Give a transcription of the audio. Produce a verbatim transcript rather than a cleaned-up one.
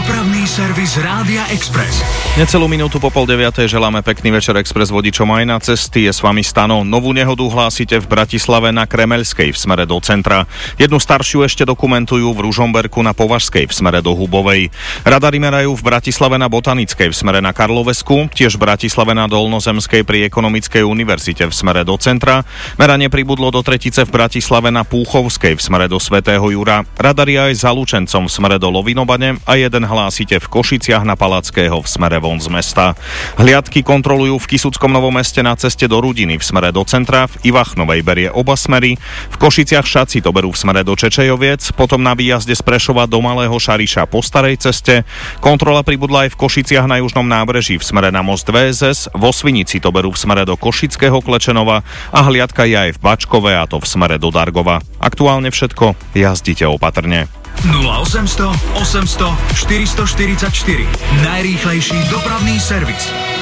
Dopravný servis Rádia Express. Necelú minútu po pol deviatej želáme pekný večer Express vodičom aj na cesty. Je s vami Stano. Novú nehodu hlásite v Bratislave na Kremeľskej v smere do centra. Jednu staršiu ešte dokumentujú v Ružomberku na Považskej v smere do Hubovej. Radary merajú v Bratislave na Botanickej v smere na Karlovesku, tiež v Bratislave na Dolnozemskej pri Ekonomickej univerzite v smere do centra. Meranie pribudlo do tretice v Bratislave na Púchovskej v smere do Svätého Jura. Radary aj za Lučencom v smere do Lovinobane a jeden hlásite v Košiciach na Palackého v smere von z mesta. Hliadky kontrolujú v Kisuckom Novom Meste na ceste do Rudiny v smere do centra, v Ivachnovej berie oba smery, v Košiciach Šaci to berú v smere do Čečejoviec, potom na výjazde z Prešova do Malého Šariša po starej ceste. Kontrola pribudla aj v Košiciach na južnom nábreží v smere na most vé es es, vo Svinici to berú v smere do Košického Klečenova a hliadka je aj v Bačkove a to v smere do Dargova. Aktuálne všetko, jazdite opatrne. nula osemsto osemsto štyristoštyridsaťštyri. Najrýchlejší dopravný servis.